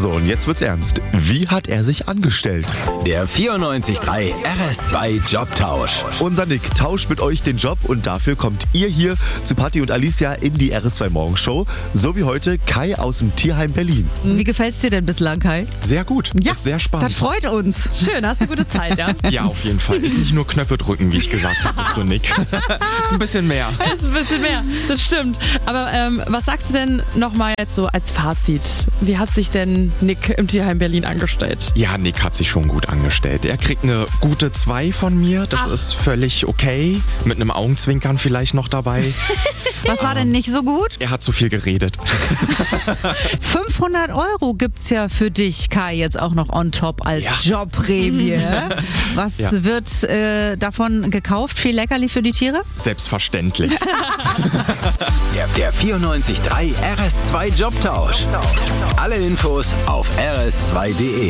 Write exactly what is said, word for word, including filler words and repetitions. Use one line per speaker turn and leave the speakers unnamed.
So, und jetzt wird's ernst. Wie hat er sich angestellt?
Der vierundneunzig Komma drei R S zwei Jobtausch.
Unser Nick tauscht mit euch den Job und dafür kommt ihr hier zu Patti und Alicia in die R S zwei Morgenshow. So wie heute Kai aus dem Tierheim Berlin.
Wie gefällt's dir denn bislang, Kai?
Sehr gut,
Ja,
ist sehr spannend.
Das freut uns.
Schön, hast eine gute Zeit, ja?
Ja, auf jeden Fall. Ist nicht nur Knöpfe drücken, wie ich gesagt habe zu Nick. Ist ein bisschen mehr.
Das ist ein bisschen mehr, das stimmt. Aber ähm, was sagst du denn nochmal jetzt so als Fazit? Wie hat sich denn Nick im Tierheim Berlin angestellt?
Ja, Nick hat sich schon gut angestellt. Er kriegt eine gute zwei von mir. Das
Ach.
ist völlig okay. Mit einem Augenzwinkern vielleicht noch dabei.
Was war denn nicht so gut?
Er hat zu viel geredet.
fünfhundert Euro gibt's ja für dich, Kai, jetzt auch noch on top als
Ja.
Jobprämie. Was
Ja.
wird äh, davon gekauft? Viel Leckerli für die Tiere?
Selbstverständlich.
Der, der vierundneunzig Komma drei R S zwei Jobtausch. Alle Infos auf r s zwei punkt de.